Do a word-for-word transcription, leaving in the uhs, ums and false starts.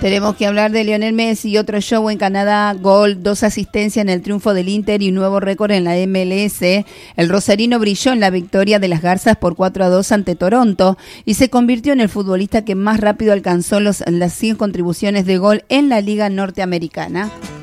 Tenemos que hablar de Lionel Messi, otro show en Canadá, gol, dos asistencias en el triunfo del Inter y un nuevo récord en la M L S. El rosarino brilló en la victoria de las Garzas por cuatro a dos ante Toronto y se convirtió en el futbolista que más rápido alcanzó los, las cien contribuciones de gol en la Liga Norteamericana.